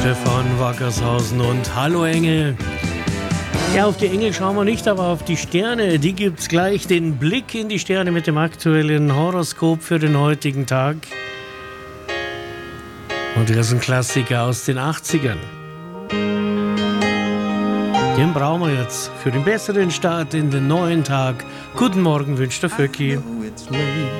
Stefan Wackershausen und Hallo Engel. Ja, auf die Engel schauen wir nicht, aber auf die Sterne, die gibt's gleich. Den Blick in die Sterne mit dem aktuellen Horoskop für den heutigen Tag. Und das ist ein Klassiker aus den 80ern. Den brauchen wir jetzt für den besseren Start in den neuen Tag. Guten Morgen wünscht der Vöcki.